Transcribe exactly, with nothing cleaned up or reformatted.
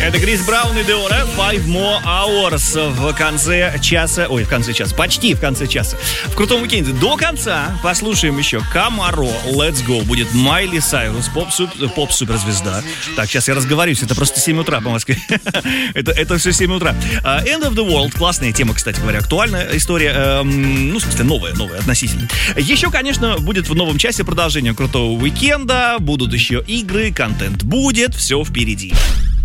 Это Крис Браун и Деора. Five more hours в конце часа. Ой, в конце часа. Почти в конце часа. В крутом уикенде. До конца послушаем еще Камаро. Let's go. Будет Майли Сайрус. Поп-суперзвезда. Так, сейчас я разговорюсь. Это просто семь утра по Москве. это, это все семь утра. Uh, End of the World. Классная тема, кстати говоря. Актуальная история. Эм, ну, в смысле, новая, новая относительно. Еще, конечно, будет в новом часе продолжение крутого уикенда. Будут еще игры, контент будет. Все впереди.